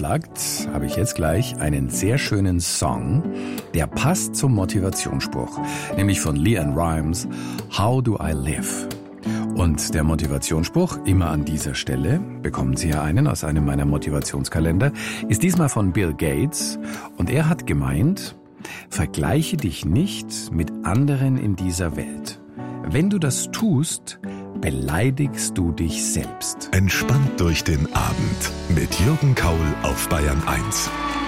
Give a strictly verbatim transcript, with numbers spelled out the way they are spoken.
Unplugged habe ich jetzt gleich einen sehr schönen Song, der passt zum Motivationsspruch, nämlich von LeAnn Rimes, How Do I Live? Und der Motivationsspruch, immer an dieser Stelle, bekommen Sie ja einen aus einem meiner Motivationskalender, ist diesmal von Bill Gates und er hat gemeint, vergleiche dich nicht mit anderen in dieser Welt. Wenn du das tust, beleidigst du dich selbst. Entspannt durch den Abend mit Jürgen Kaul auf Bayern eins.